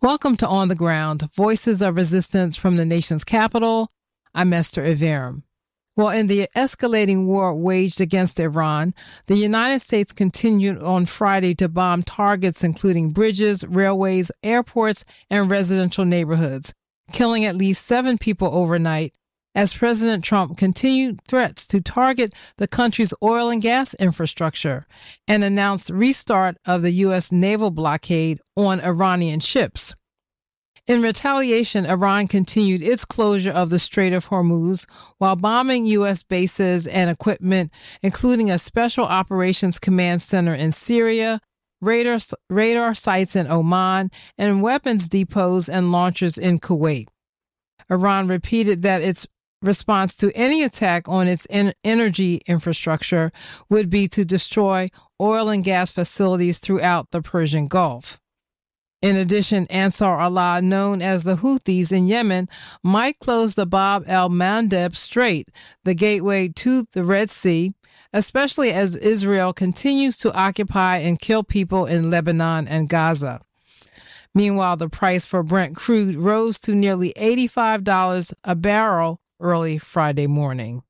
Welcome to On the Ground, Voices of Resistance from the Nation's Capital. I'm Esther Iverum. Well, in the escalating war waged against Iran, the United States continued on Friday to bomb targets including bridges, railways, airports, and residential neighborhoods, killing at least 7 people overnight, as President Trump continued threats to target the country's oil and gas infrastructure and announced restart of the U.S. naval blockade on Iranian ships. In retaliation, Iran continued its closure of the Strait of Hormuz while bombing U.S. bases and equipment, including a Special Operations Command Center in Syria, radar sites in Oman, and weapons depots and launchers in Kuwait. Iran repeated that its response to any attack on its energy infrastructure would be to destroy oil and gas facilities throughout the Persian Gulf. In addition, Ansar Allah, known as the Houthis in Yemen, might close the Bab el-Mandeb Strait, the gateway to the Red Sea, especially as Israel continues to occupy and kill people in Lebanon and Gaza. Meanwhile, the price for Brent crude rose to nearly $85 a barrel early Friday morning.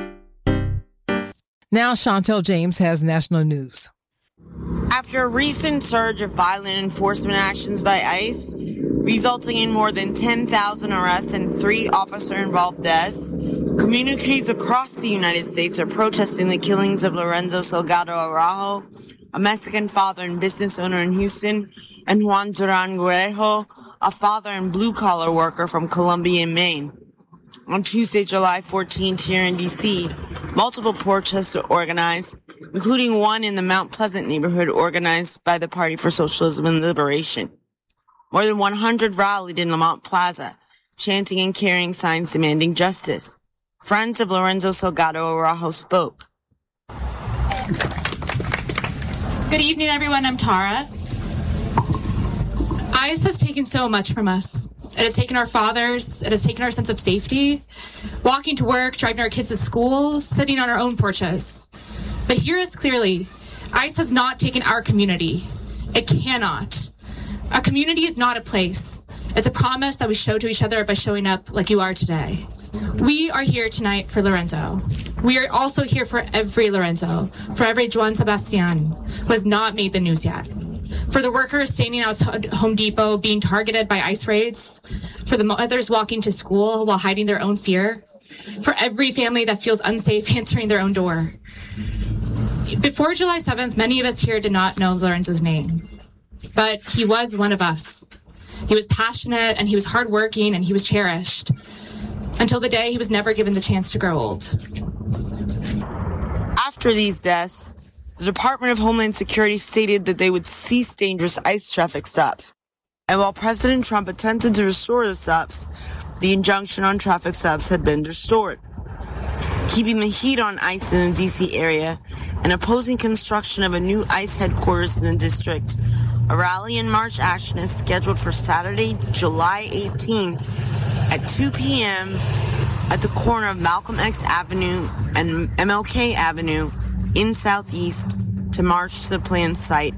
Now Chantel James has national news. After a recent surge of violent enforcement actions by ICE, resulting in more than 10,000 arrests and 3 officer-involved deaths, communities across the United States are protesting the killings of Lorenzo Salgado Araujo, a Mexican father and business owner in Houston, and Juan Duran Guerrero, a father and blue-collar worker from Columbia, Maine. On Tuesday, July 14th, here in D.C., multiple protests were organized, including one in the Mount Pleasant neighborhood organized by the Party for Socialism and Liberation. More than 100 rallied in Lamont Plaza, chanting and carrying signs demanding justice. Friends of Lorenzo Salgado Araujo spoke. Good evening, everyone. I'm Tara. ICE has taken so much from us. It has taken our fathers. It has taken our sense of safety, walking to work, driving our kids to school, sitting on our own porches. But hear us clearly. ICE has not taken our community. It cannot. A community is not a place. It's a promise that we show to each other by showing up like you are today. We are here tonight for Lorenzo. We are also here for every Lorenzo, for every Juan Sebastian who has not made the news yet. For the workers standing outside Home Depot being targeted by ICE raids, for the mothers walking to school while hiding their own fear, for every family that feels unsafe answering their own door. Before July 7th, many of us here did not know Lorenzo's name, but he was one of us. He was passionate, and he was hardworking, and he was cherished, until the day he was never given the chance to grow old. After these deaths, the Department of Homeland Security stated that they would cease dangerous ICE traffic stops. And while President Trump attempted to restore the stops, the injunction on traffic stops had been restored. Keeping the heat on ICE in the D.C. area and opposing construction of a new ICE headquarters in the district, a rally and march action is scheduled for Saturday, July 18th at 2 p.m. at the corner of Malcolm X Avenue and MLK Avenue in Southeast to march to the planned site.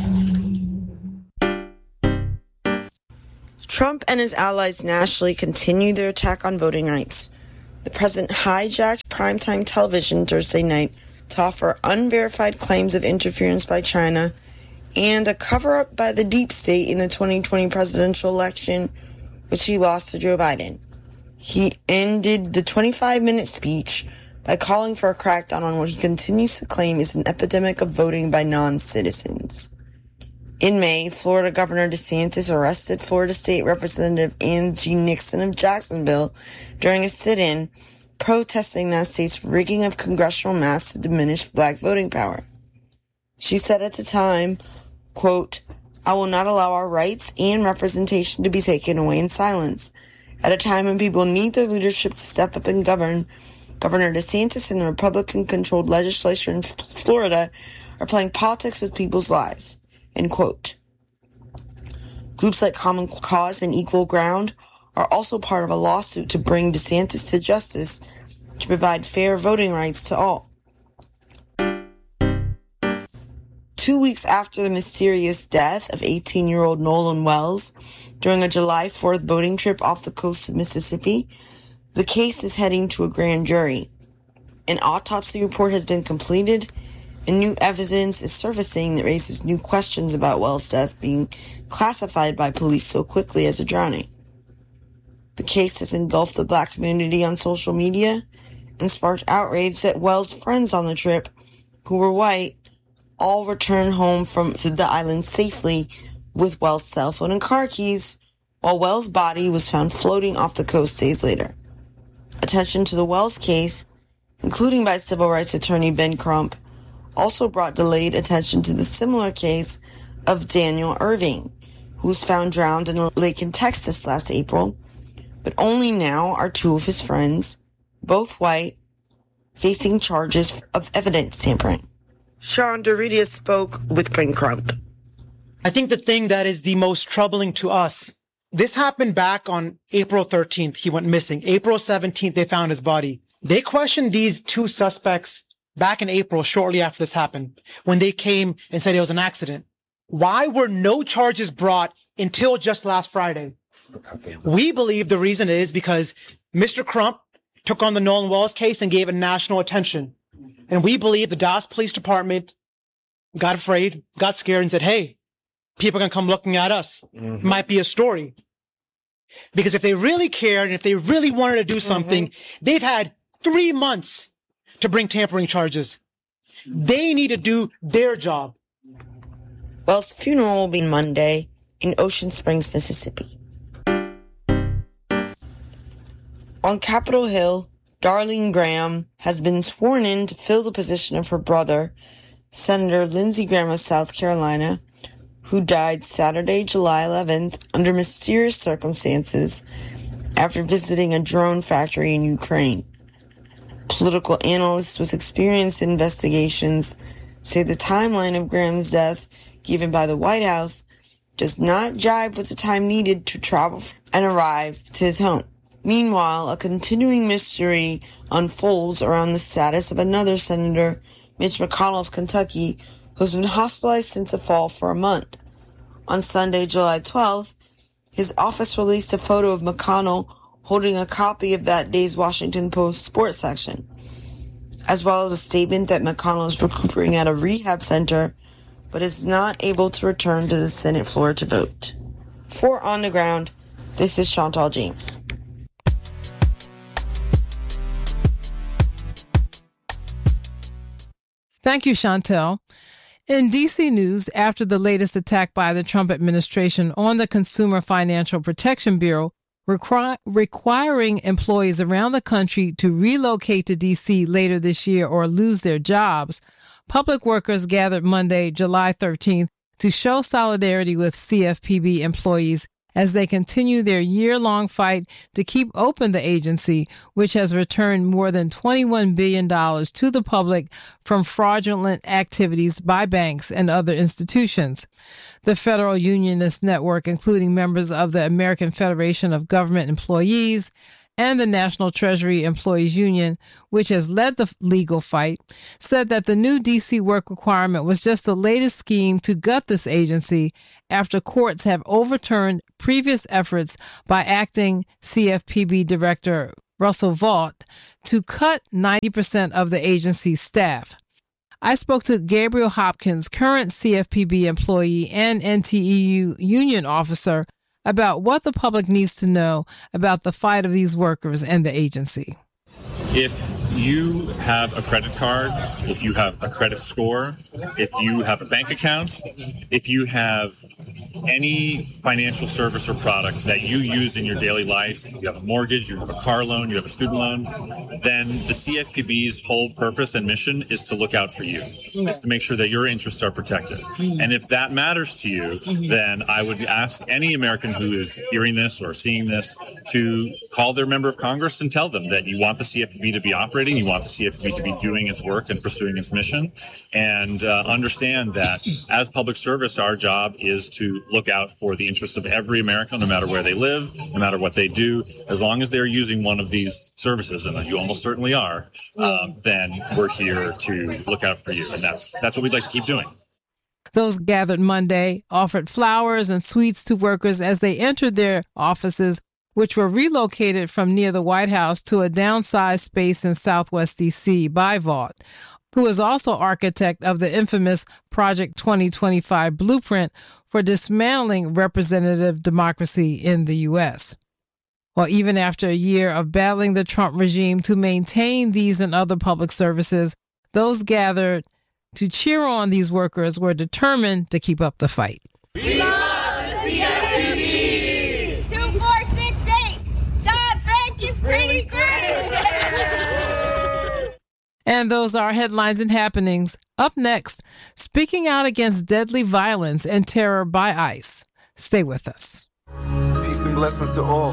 Trump and his allies nationally continue their attack on voting rights. The president hijacked primetime television Thursday night to offer unverified claims of interference by China and a cover-up by the deep state in the 2020 presidential election, which he lost to Joe Biden. He ended the 25-minute speech by calling for a crackdown on what he continues to claim is an epidemic of voting by non-citizens. In May, Florida Governor DeSantis arrested Florida State Representative Angie Nixon of Jacksonville during a sit-in protesting that state's rigging of congressional maps to diminish black voting power. She said at the time, quote, "I will not allow our rights and representation to be taken away in silence. At a time when people need their leadership to step up and govern, Governor DeSantis and the Republican-controlled legislature in Florida are playing politics with people's lives." End quote. Groups like Common Cause and Equal Ground are also part of a lawsuit to bring DeSantis to justice to provide fair voting rights to all. 2 weeks after the mysterious death of 18-year-old Nolan Wells during a July 4th boating trip off the coast of Mississippi. The case is heading to a grand jury. An autopsy report has been completed, and new evidence is surfacing that raises new questions about Wells' death being classified by police so quickly as a drowning. The case has engulfed the Black community on social media and sparked outrage that Wells' friends on the trip, who were white, all returned home from the island safely with Wells' cell phone and car keys, while Wells' body was found floating off the coast days later. Attention to the Wells case, including by civil rights attorney Ben Crump, also brought delayed attention to the similar case of Daniel Irving, who was found drowned in a lake in Texas last April, but only now are two of his friends, both white, facing charges of evidence tampering. Sean Doridia spoke with Ben Crump. I think the thing that is the most troubling to us, this happened back on April 13th. He went missing. April 17th, they found his body. They questioned these two suspects back in April, shortly after this happened, when they came and said it was an accident. Why were no charges brought until just last Friday? We believe the reason is because Mr. Crump took on the Nolan Wells case and gave it national attention. And we believe the Dallas Police Department got afraid, got scared, and said, hey, people are going to come looking at us. Might be a story. Because if they really cared and if they really wanted to do something, they've had 3 months to bring tampering charges. They need to do their job. Wells' funeral will be Monday in Ocean Springs, Mississippi. On Capitol Hill, Darlene Graham has been sworn in to fill the position of her brother, Senator Lindsey Graham of South Carolina, who died Saturday, July 11th under mysterious circumstances after visiting a drone factory in Ukraine. Political analysts with experience in investigations say the timeline of Graham's death given by the White House does not jibe with the time needed to travel and arrive to his home. Meanwhile, a continuing mystery unfolds around the status of another senator, Mitch McConnell of Kentucky, who's been hospitalized since the fall for a month. On Sunday, July 12th, his office released a photo of McConnell holding a copy of that day's Washington Post sports section, as well as a statement that McConnell is recuperating at a rehab center, but is not able to return to the Senate floor to vote. For On the Ground, this is Chantal James. Thank you, Chantel. In D.C. news, after the latest attack by the Trump administration on the Consumer Financial Protection Bureau, requiring employees around the country to relocate to D.C. later this year or lose their jobs, public workers gathered Monday, July 13th, to show solidarity with CFPB employees as they continue their year-long fight to keep open the agency, which has returned more than $21 billion to the public from fraudulent activities by banks and other institutions. The Federal Unionist Network, including members of the American Federation of Government Employees and the National Treasury Employees Union, which has led the legal fight, said that the new D.C. work requirement was just the latest scheme to gut this agency after courts have overturned previous efforts by acting CFPB Director Russell Vought to cut 90% of the agency's staff. I spoke to Gabriel Hopkins, current CFPB employee and NTEU union officer, about what the public needs to know about the fight of these workers and the agency. If you have a credit card, if you have a credit score, if you have a bank account, if you have any financial service or product that you use in your daily life, you have a mortgage, you have a car loan, you have a student loan, then the CFPB's whole purpose and mission is to look out for you, is to make sure that your interests are protected. And if that matters to you, then I would ask any American who is hearing this or seeing this to call their member of Congress and tell them that you want the CFPB to be operating, you want the CFPB to be doing its work and pursuing its mission, and understand that as public service, our job is to look out for the interests of every American, no matter where they live, no matter what they do. As long as they're using one of these services, and you almost certainly are, then we're here to look out for you. And that's what we'd like to keep doing. Those gathered Monday offered flowers and sweets to workers as they entered their offices, which were relocated from near the White House to a downsized space in Southwest D.C. by Vaught, who is also architect of the infamous Project 2025 blueprint for dismantling representative democracy in the U.S. Well, even after a year of battling the Trump regime to maintain these and other public services, those gathered to cheer on these workers were determined to keep up the fight. We love the CFPB! 2468! Dodd-Frank is pretty great! And those are headlines and happenings. Up next, speaking out against deadly violence and terror by ICE. Stay with us. Peace and blessings to all.